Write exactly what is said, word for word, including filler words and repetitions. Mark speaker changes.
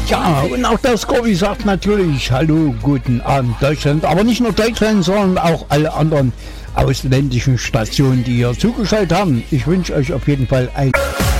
Speaker 1: Ja, und auch der Scorby sagt natürlich Hallo, guten Abend Deutschland, aber nicht nur Deutschland, sondern auch alle anderen ausländischen Stationen, die hier zugeschaltet haben. Ich wünsche euch auf jeden Fall ein